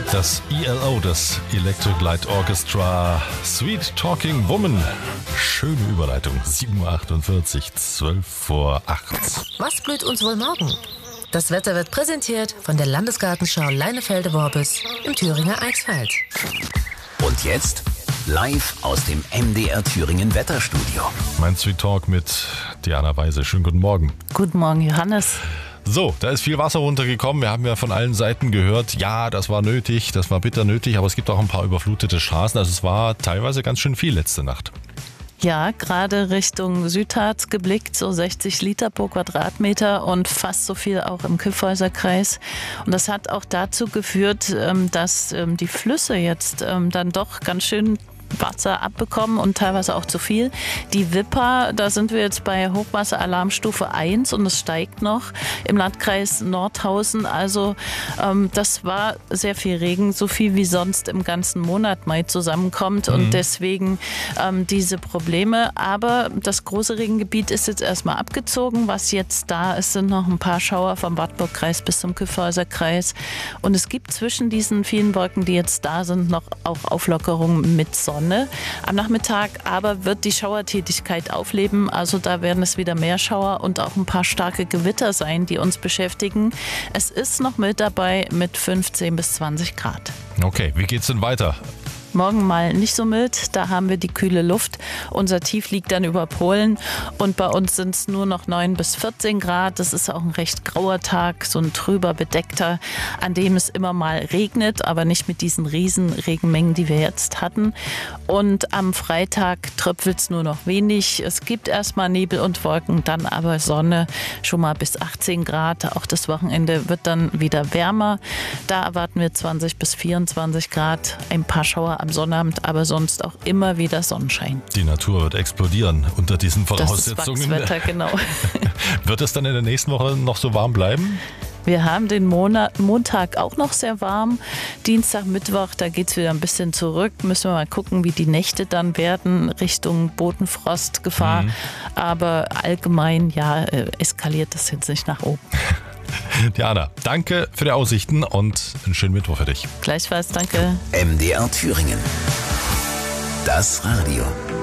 Das ELO, das Electric Light Orchestra, Sweet Talking Woman. Schöne Überleitung. 7.48 Uhr, 12 vor 8. Was blüht uns wohl morgen? Das Wetter wird präsentiert von der Landesgartenschau Leinefelde-Worbis im Thüringer Eichsfeld. Und jetzt live aus dem MDR Thüringen Wetterstudio. Mein Sweet Talk mit Diana Weise. Schönen guten Morgen. Guten Morgen, Johannes. So, da ist viel Wasser runtergekommen. Wir haben ja von allen Seiten gehört, ja, das war nötig, das war bitter nötig, aber es gibt auch ein paar überflutete Straßen. Also es war teilweise ganz schön viel letzte Nacht. Ja, gerade Richtung Südharz geblickt, so 60 Liter pro Quadratmeter und fast so viel auch im Kyffhäuser Kreis. Und das hat auch dazu geführt, dass die Flüsse jetzt dann doch ganz schön Wasser abbekommen und teilweise auch zu viel. Die Wipper, da sind wir jetzt bei Hochwasseralarmstufe 1 und es steigt noch im Landkreis Nordhausen. Also das war sehr viel Regen, so viel wie sonst im ganzen Monat Mai zusammenkommt und deswegen diese Probleme. Aber das große Regengebiet ist jetzt erstmal abgezogen. Was jetzt da ist, sind noch ein paar Schauer vom Wartburgkreis bis zum Kyffhäuser Kreis. Und es gibt zwischen diesen vielen Wolken, die jetzt da sind, noch auch Auflockerungen mit Sonne am Nachmittag, aber wird die Schauertätigkeit aufleben. Also da werden es wieder mehr Schauer und auch ein paar starke Gewitter sein, die uns beschäftigen. Es ist noch mit dabei mit 15 bis 20 Grad. Okay, wie geht's denn weiter? Morgen mal nicht so mild, da haben wir die kühle Luft. Unser Tief liegt dann über Polen und bei uns sind es nur noch 9 bis 14 Grad. Das ist auch ein recht grauer Tag, so ein trüber bedeckter, an dem es immer mal regnet, aber nicht mit diesen riesen Regenmengen, die wir jetzt hatten. Und am Freitag tröpfelt es nur noch wenig. Es gibt erstmal Nebel und Wolken, dann aber Sonne, schon mal bis 18 Grad. Auch das Wochenende wird dann wieder wärmer. Da erwarten wir 20 bis 24 Grad, ein paar Schauer am Sonnabend, aber sonst auch immer wieder Sonnenschein. Die Natur wird explodieren unter diesen Voraussetzungen. Das ist Wachswetter, genau. Wird es dann in der nächsten Woche noch so warm bleiben? Wir haben den Montag auch noch sehr warm. Dienstag, Mittwoch, da geht es wieder ein bisschen zurück. Müssen wir mal gucken, wie die Nächte dann werden, Richtung Bodenfrostgefahr. Aber allgemein, ja, eskaliert das jetzt nicht nach oben. Diana, danke für die Aussichten und einen schönen Mittwoch für dich. Gleichfalls, danke. MDR Thüringen. Das Radio.